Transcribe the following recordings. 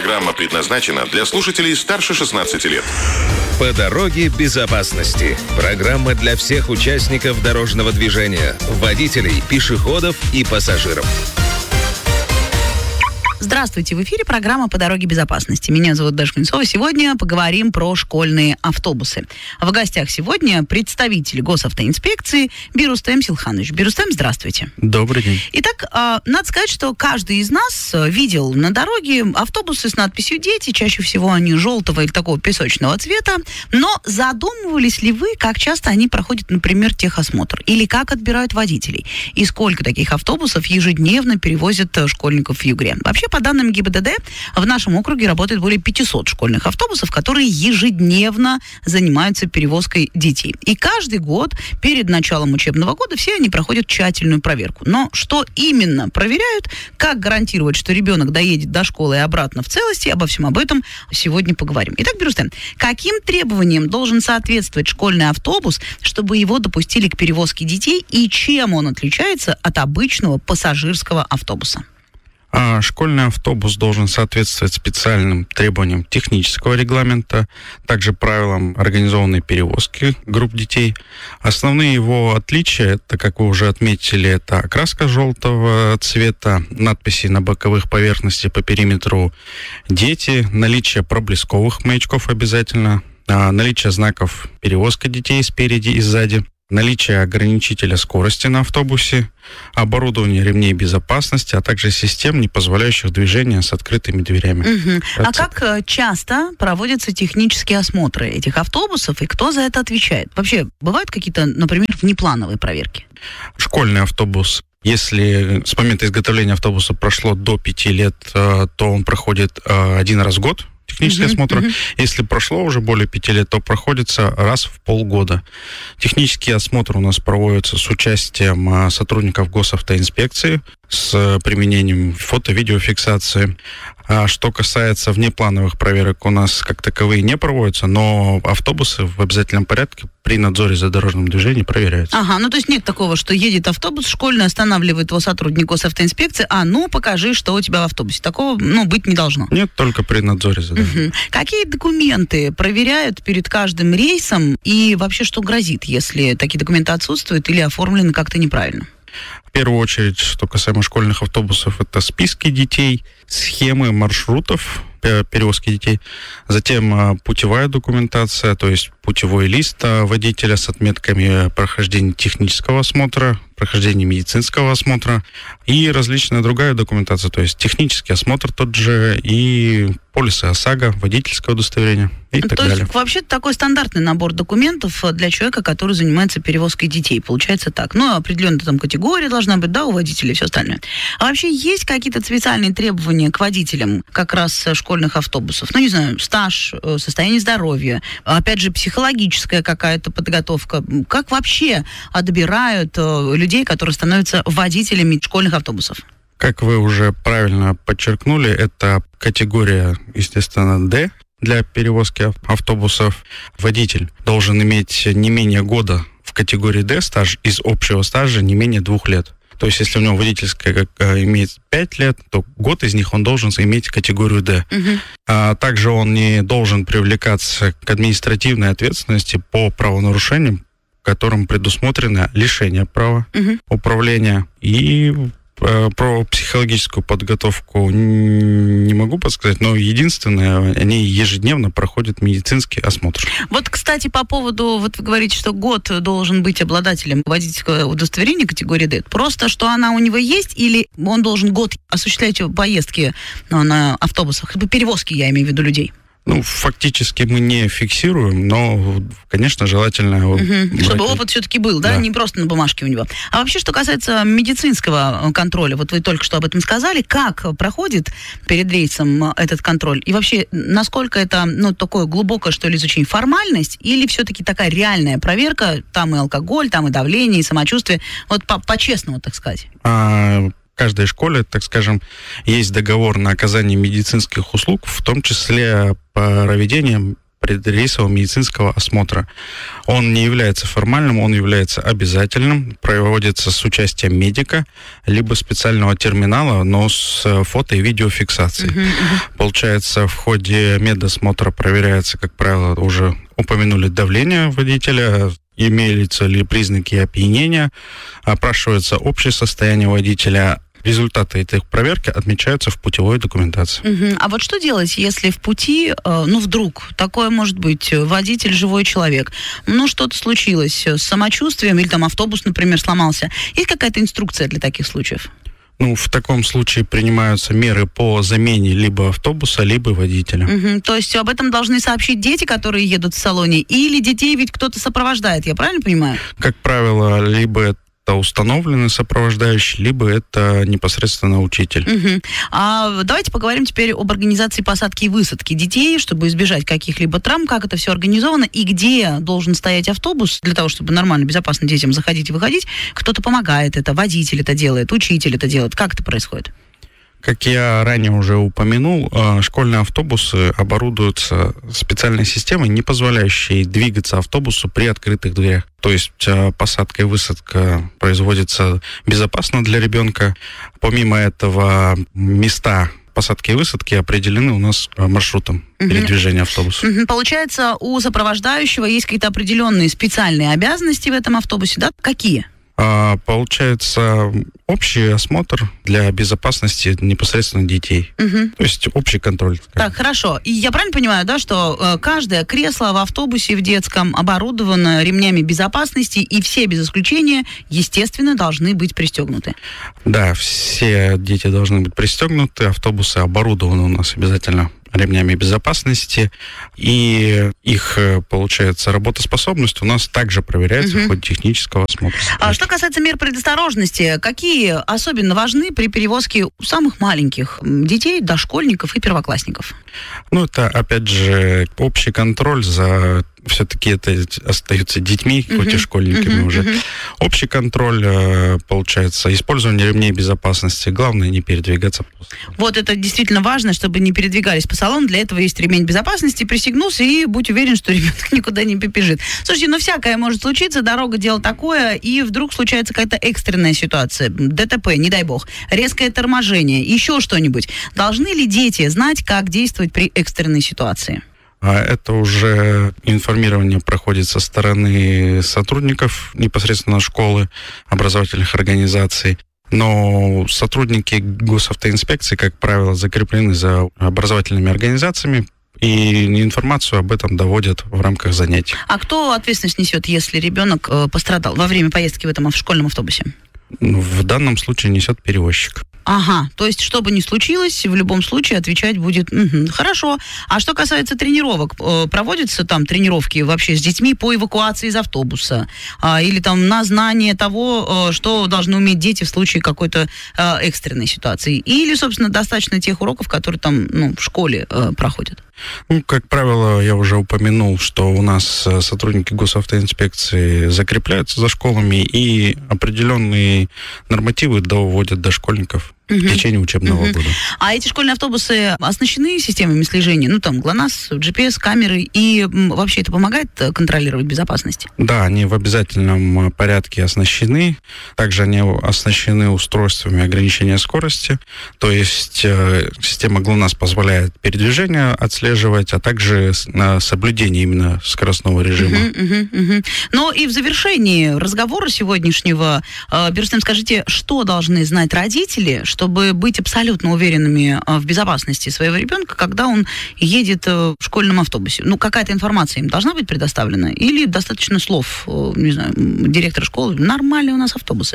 Программа предназначена для слушателей старше 16 лет. По дороге безопасности. Программа для всех участников дорожного движения, водителей, пешеходов и пассажиров. Здравствуйте, в эфире программа «По дороге безопасности». Меня зовут Даша Кузнецова. Сегодня поговорим про школьные автобусы. В гостях сегодня представитель госавтоинспекции Бирустем Силханович. Бирустем, здравствуйте. Добрый день. Итак, надо сказать, что каждый из нас видел на дороге автобусы с надписью «Дети». Чаще всего они желтого или такого песочного цвета. Но задумывались ли вы, как часто они проходят, например, техосмотр? Или как отбирают водителей? И сколько таких автобусов ежедневно перевозят школьников в Югре? Вообще, по данным ГИБДД, в нашем округе работает более 500 школьных автобусов, которые ежедневно занимаются перевозкой детей. И каждый год перед началом учебного года все они проходят тщательную проверку. Но что именно проверяют, как гарантировать, что ребенок доедет до школы и обратно в целости, обо всем об этом сегодня поговорим. Итак, Бирустем, каким требованиям должен соответствовать школьный автобус, чтобы его допустили к перевозке детей, и чем он отличается от обычного пассажирского автобуса? Школьный автобус должен соответствовать специальным требованиям технического регламента, также правилам организованной перевозки групп детей. Основные его отличия, это, как вы уже отметили, это окраска желтого цвета, надписи на боковых поверхностях по периметру «Дети», наличие проблесковых маячков обязательно, наличие знаков перевозка детей спереди и сзади, наличие ограничителя скорости на автобусе, оборудование ремней безопасности, а также систем, не позволяющих движения с открытыми дверями. Угу. А как часто проводятся технические осмотры этих автобусов, и кто за это отвечает? Вообще, бывают какие-то, например, внеплановые проверки? Школьный автобус, если с момента изготовления автобуса прошло до 5 лет, то он проходит один раз в год. Технический осмотр. Если прошло уже более 5 лет, то проходится раз в полгода. Технический осмотр у нас проводится с участием сотрудников госавтоинспекции, с применением фото-видеофиксации. А что касается внеплановых проверок, у нас как таковые не проводятся, но автобусы в обязательном порядке при надзоре за дорожным движением проверяются. Ага, ну то есть нет такого, что едет автобус школьный, останавливает его сотрудник госавтоинспекции, покажи, что у тебя в автобусе. Такого, быть не должно. Нет, только при надзоре за дорожным. Какие документы проверяют перед каждым рейсом и вообще что грозит, если такие документы отсутствуют или оформлены как-то неправильно? В первую очередь, что касаемо школьных автобусов, это списки детей, схемы маршрутов перевозки детей, затем путевая документация, то есть путевой лист водителя с отметками прохождения технического осмотра, прохождения медицинского осмотра и различная другая документация, то есть технический осмотр тот же и полисы ОСАГО, водительское удостоверение и так далее. То есть вообще такой стандартный набор документов для человека, который занимается перевозкой детей. Получается так. Определенная там категория должна быть, у водителя и все остальное. А вообще есть какие-то специальные требования к водителям как раз школьных автобусов? Не знаю, стаж, состояние здоровья, опять же, психологическая какая-то подготовка. Как вообще отбирают людей, которые становятся водителями школьных автобусов? Как вы уже правильно подчеркнули, это категория, естественно, D для перевозки автобусов. Водитель должен иметь не менее года в категории D стаж, из общего стажа не менее 2 лет. То есть, если у него водительская имеет 5 лет, то год из них он должен иметь категорию D. Также он не должен привлекаться к административной ответственности по правонарушениям, которым предусмотрено лишение права управления. И про психологическую подготовку не могу подсказать, но единственное, они ежедневно проходят медицинский осмотр. Кстати, по поводу, вы говорите, что год должен быть обладателем водительского удостоверения категории D. Просто, что она у него есть, или он должен год осуществлять поездки на автобусах, перевозки, я имею в виду, людей? Фактически мы не фиксируем, но, конечно, желательно... Чтобы опыт все-таки был, да? Не просто на бумажке у него. А вообще, что касается медицинского контроля, вы только что об этом сказали, как проходит перед рейсом этот контроль? И вообще, насколько это, такое глубокое, что ли, изучение, формальность, или все-таки такая реальная проверка, там и алкоголь, там и давление, и самочувствие, по-честному, так сказать? В каждой школе, так скажем, есть договор на оказание медицинских услуг, в том числе проведение предрейсового медицинского осмотра. Он не является формальным, он является обязательным, проводится с участием медика, либо специального терминала, но с фото- и видеофиксацией. Получается, в ходе медосмотра проверяется, как правило, уже упомянули давление водителя, имеются ли признаки опьянения, опрашивается общее состояние водителя. Результаты этой проверки отмечаются в путевой документации. А вот что делать, если в пути, вдруг, такое может быть, водитель живой человек, что-то случилось с самочувствием, или там автобус, например, сломался. Есть какая-то инструкция для таких случаев? В таком случае принимаются меры по замене либо автобуса, либо водителя. То есть об этом должны сообщить дети, которые едут в салоне, или детей ведь кто-то сопровождает, я правильно понимаю? Как правило, либо это установленный сопровождающий, либо это непосредственно учитель. А давайте поговорим теперь об организации посадки и высадки детей, чтобы избежать каких-либо травм, как это все организовано и где должен стоять автобус для того, чтобы нормально, безопасно детям заходить и выходить. Кто-то помогает это, водитель это делает, учитель это делает. Как это происходит? Как я ранее уже упомянул, школьные автобусы оборудуются специальной системой, не позволяющей двигаться автобусу при открытых дверях. То есть посадка и высадка производится безопасно для ребенка. Помимо этого, места посадки и высадки определены у нас маршрутом передвижения автобуса. Получается, у сопровождающего есть какие-то определенные специальные обязанности в этом автобусе, да? Какие? Получается, общий осмотр для безопасности непосредственно детей. То есть общий контроль. Так, хорошо. И я правильно понимаю, да, что каждое кресло в автобусе в детском оборудовано ремнями безопасности, и все без исключения, естественно, должны быть пристегнуты? Да, все дети должны быть пристегнуты. Автобусы оборудованы у нас обязательно ремнями безопасности, и их, получается, работоспособность у нас также проверяется в ходе технического осмотра. А что касается мер предосторожности, какие особенно важны при перевозке самых маленьких детей, дошкольников и первоклассников? Это, опять же, общий контроль за... Все-таки это остаются детьми, хоть и школьниками уже. Общий контроль, получается, использование ремней безопасности. Главное, не передвигаться. Вот это действительно важно, чтобы не передвигались по салону. Для этого есть ремень безопасности. Пристегнулся и будь уверен, что ребенок никуда не побежит. Слушайте, всякое может случиться. Дорога — дело такое. И вдруг случается какая-то экстренная ситуация. ДТП, не дай бог. Резкое торможение. Еще что-нибудь. Должны ли дети знать, как действовать при экстренной ситуации? Это уже информирование проходит со стороны сотрудников непосредственно школы, образовательных организаций. Но сотрудники госавтоинспекции, как правило, закреплены за образовательными организациями, и информацию об этом доводят в рамках занятий. А кто ответственность несет, если ребенок пострадал во время поездки в этом школьном автобусе? В данном случае несет перевозчик. Ага, то есть, что бы ни случилось, в любом случае отвечать будет хорошо. А что касается тренировок, проводятся там тренировки вообще с детьми по эвакуации из автобуса? Или там на знание того, что должны уметь дети в случае какой-то экстренной ситуации? Или, собственно, достаточно тех уроков, которые там в школе проходят? Как правило, я уже упомянул, что у нас сотрудники госавтоинспекции закрепляются за школами и определенные нормативы доводят до школьников в течение учебного года. А эти школьные автобусы оснащены системами слежения? GLONASS, GPS, камеры, и вообще это помогает контролировать безопасность? Да, они в обязательном порядке оснащены. Также они оснащены устройствами ограничения скорости. То есть система GLONASS позволяет передвижение отслеживать, а также соблюдение именно скоростного режима. Ну и в завершении разговора сегодняшнего, Берстем, скажите, что должны знать родители, чтобы быть абсолютно уверенными в безопасности своего ребенка, когда он едет в школьном автобусе? Какая-то информация им должна быть предоставлена? Или достаточно слов, не знаю, директора школы? Нормальные у нас автобусы.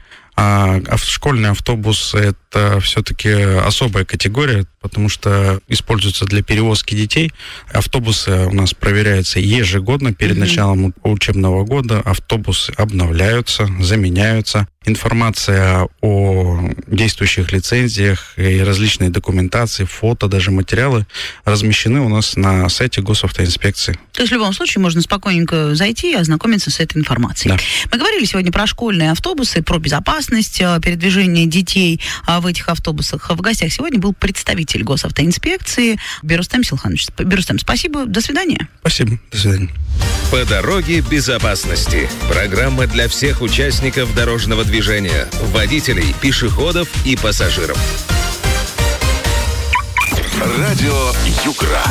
Школьный автобус — это все-таки особая категория, потому что используется для перевозки детей. Автобусы у нас проверяются ежегодно перед началом учебного года. Автобусы обновляются, заменяются. Информация о действующих лицензиях и различной документации, фото, даже материалы размещены у нас на сайте госавтоинспекции. То есть в любом случае можно спокойненько зайти и ознакомиться с этой информацией. Да. Мы говорили сегодня про школьные автобусы, про безопасность передвижения детей в этих автобусах. В гостях сегодня был представитель руководитель госавтоинспекции Берустем Силханович. Берустем, спасибо, до свидания. Спасибо, до свидания. По дороге безопасности. Программа для всех участников дорожного движения, водителей, пешеходов и пассажиров. Радио Югра.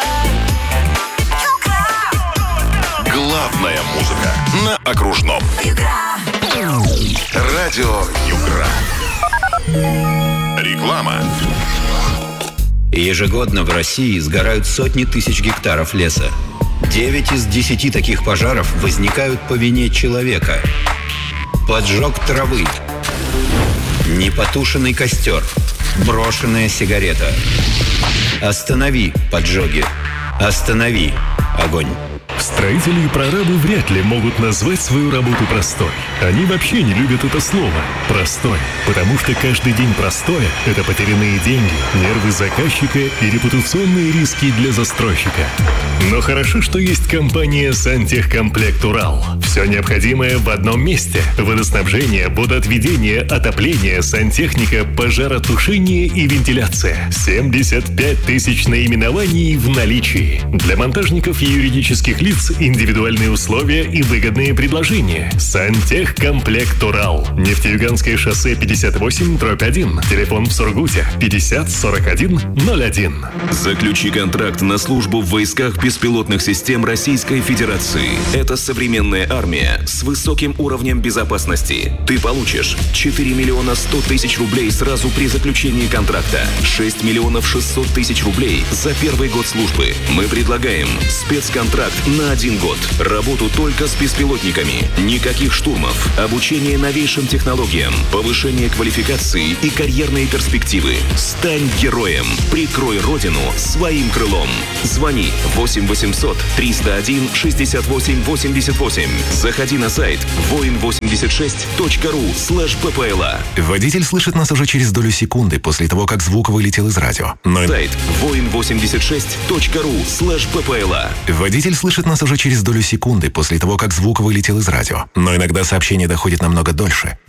Главная музыка на окружном. Радио Югра. Реклама. Ежегодно в России сгорают сотни тысяч гектаров леса. 9 из 10 таких пожаров возникают по вине человека. Поджог травы, непотушенный костер, брошенная сигарета. Останови поджоги. Останови огонь. Строители и прорабы вряд ли могут назвать свою работу простой. Они вообще не любят это слово «простой», потому что каждый день простое – это потерянные деньги, нервы заказчика и репутационные риски для застройщика. Но хорошо, что есть компания «Сантехкомплект Урал». Все необходимое в одном месте – водоснабжение, водоотведение, отопление, сантехника, пожаротушение и вентиляция. 75 тысяч наименований в наличии. Для монтажников и юридических лиц индивидуальные условия и выгодные предложения. Сантехкомплект Урал. Нефтеюганское шоссе 58/1. Телефон в Сургуте 50 41 01. Заключи контракт на службу в войсках беспилотных систем Российской Федерации. Это современная армия с высоким уровнем безопасности. Ты получишь 4 миллиона 100 тысяч рублей сразу при заключении контракта, 6 миллионов 600 тысяч рублей за первый год службы. Мы предлагаем спецконтракт на 1 год. Работу только с беспилотниками. Никаких штурмов. Обучение новейшим технологиям. Повышение квалификации и карьерные перспективы. Стань героем. Прикрой родину своим крылом. Звони 8 800 301 68 88. Заходи на сайт voin86.ru/ppla. Водитель слышит нас уже через долю секунды после того, как звук вылетел из радио. Но Сайт voin86.ru/ppla. водитель слышит нас уже через долю секунды после того, как звук вылетел из радио. Но иногда сообщение доходит намного дольше.